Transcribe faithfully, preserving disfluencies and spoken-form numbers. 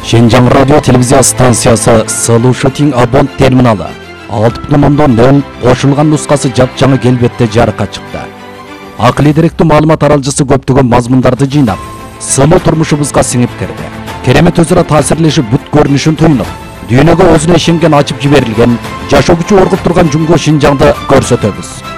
Шинжаң радио телевизия станциясы Сылуу Шутинг абонт терминалы алты бүтүн ондон нөл кошулган нускасы жапжаңы келбетте жарыкка чыкты. Акылый деректүү маалымат аралжысы көптөгөн мазмундарды жыйнап, сылуу турмушубузга сиңип кирди. Керемет өзара таасирлешип бут көрүнүшүн туюнуп, дүйнөгө өзүнө ишенген ачып жиберилген, жашоо күчү оргуп турган Жумго Шинжаңды көрсөтөбүз.